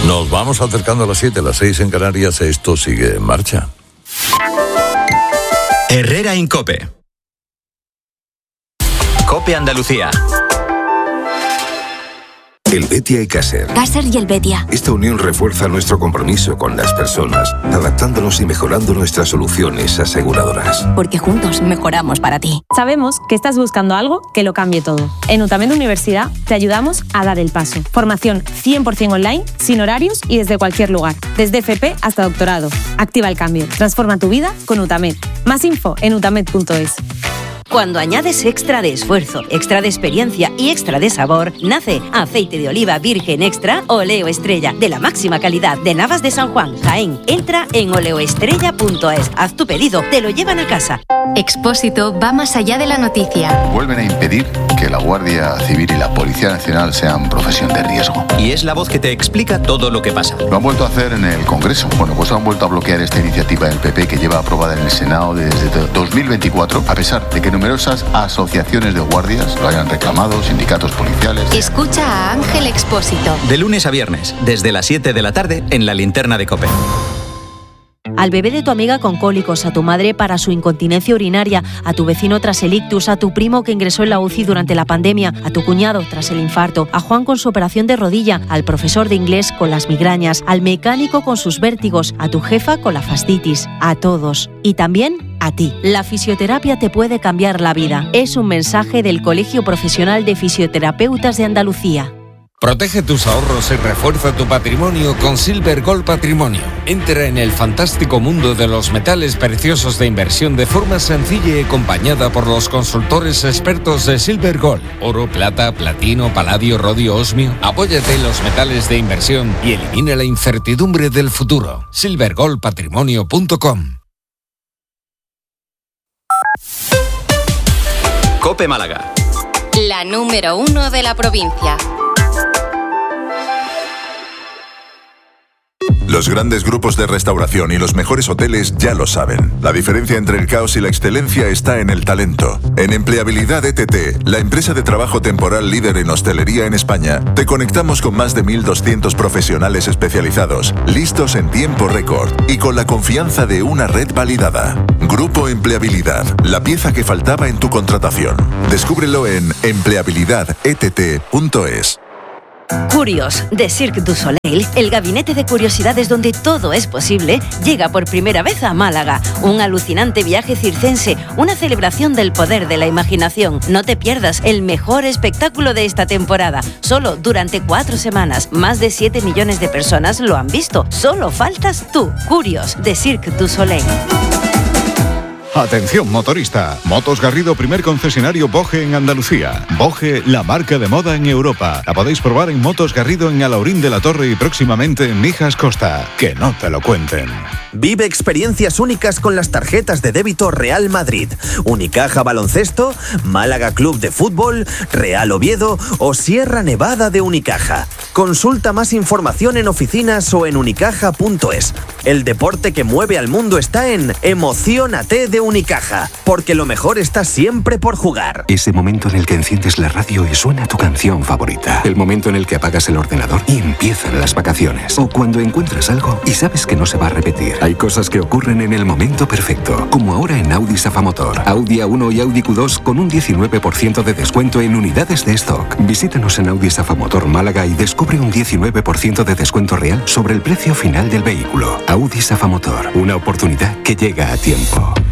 Nos vamos acercando a las 7, las 6 en Canarias. Esto sigue en marcha. Herrera en COPE. COPE Andalucía. Helvetia y Caser. Caser y Helvetia. Esta unión refuerza nuestro compromiso con las personas, adaptándonos y mejorando nuestras soluciones aseguradoras. Porque juntos mejoramos para ti. Sabemos que estás buscando algo que lo cambie todo. En UTAMED Universidad te ayudamos a dar el paso. Formación 100% online, sin horarios y desde cualquier lugar. Desde FP hasta doctorado. Activa el cambio. Transforma tu vida con UTAMED. Más info en utamed.es. Cuando añades extra de esfuerzo, extra de experiencia y extra de sabor, nace aceite de oliva virgen extra Oleo Estrella, de la máxima calidad de Navas de San Juan, Jaén. Entra en oleoestrella.es, haz tu pedido, te lo llevan a casa. Expósito va más allá de la noticia. Vuelven a impedir que la Guardia Civil y la Policía Nacional sean profesión de riesgo. Y es la voz que te explica todo lo que pasa. Lo han vuelto a hacer en el Congreso. Bueno, pues han vuelto a bloquear esta iniciativa del PP que lleva aprobada en el Senado desde 2024, a pesar de que numerosas asociaciones de guardias lo hayan reclamado, sindicatos policiales. Escucha a Ángel Expósito. De lunes a viernes, desde las 7 de la tarde, en la linterna de COPE. Al bebé de tu amiga con cólicos, a tu madre para su incontinencia urinaria, a tu vecino tras el ictus, a tu primo que ingresó en la UCI durante la pandemia, a tu cuñado tras el infarto, a Juan con su operación de rodilla, al profesor de inglés con las migrañas, al mecánico con sus vértigos, a tu jefa con la fascitis, a todos. Y también a ti. La fisioterapia te puede cambiar la vida. Es un mensaje del Colegio Profesional de Fisioterapeutas de Andalucía. Protege tus ahorros y refuerza tu patrimonio con Silver Gold Patrimonio. Entra en el fantástico mundo de los metales preciosos de inversión de forma sencilla y acompañada por los consultores expertos de Silver Gold. Oro, plata, platino, paladio, rodio, osmio. Apóyate en los metales de inversión y elimina la incertidumbre del futuro. silvergoldpatrimonio.com. COPE Málaga. La número 1 de la provincia. Los grandes grupos de restauración y los mejores hoteles ya lo saben. La diferencia entre el caos y la excelencia está en el talento. En Empleabilidad ETT, la empresa de trabajo temporal líder en hostelería en España, te conectamos con más de 1.200 profesionales especializados, listos en tiempo récord y con la confianza de una red validada. Grupo Empleabilidad, la pieza que faltaba en tu contratación. Descúbrelo en empleabilidadett.es. Curios, de Cirque du Soleil, el gabinete de curiosidades donde todo es posible, llega por primera vez a Málaga. Un alucinante viaje circense, una celebración del poder de la imaginación. No te pierdas el mejor espectáculo de esta temporada. Solo durante 4 semanas, más de 7 millones de personas lo han visto. Solo faltas tú. Curios, de Cirque du Soleil. Atención motorista, Motos Garrido, primer concesionario Boge en Andalucía. Boge, la marca de moda en Europa. La podéis probar en Motos Garrido en Alaurín de la Torre y próximamente en Mijas Costa. Que no te lo cuenten. Vive experiencias únicas con las tarjetas de débito Real Madrid, Unicaja Baloncesto, Málaga Club de Fútbol, Real Oviedo o Sierra Nevada de Unicaja. Consulta más información en oficinas o en unicaja.es. El deporte que mueve al mundo está en Emociónate de Unicaja, porque lo mejor está siempre por jugar. Ese momento en el que enciendes la radio y suena tu canción favorita. El momento en el que apagas el ordenador y empiezan las vacaciones. O cuando encuentras algo y sabes que no se va a repetir. Hay cosas que ocurren en el momento perfecto, como ahora en Audi Safamotor. Audi A1 y Audi Q2 con un 19% de descuento en unidades de stock. Visítanos en Audi Safamotor Málaga y descubre un 19% de descuento real sobre el precio final del vehículo. Audi Safamotor, una oportunidad que llega a tiempo.